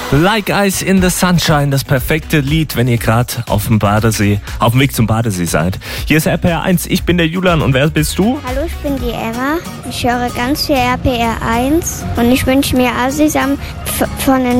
Like Ice in the Sunshine, das perfekte Lied, wenn ihr gerade auf dem Weg zum Badesee seid. Hier ist RPR 1, ich bin der Julian und wer bist du? Hallo, ich bin die Emma. Ich höre ganz viel RPR 1 und ich wünsche mir Asisam von den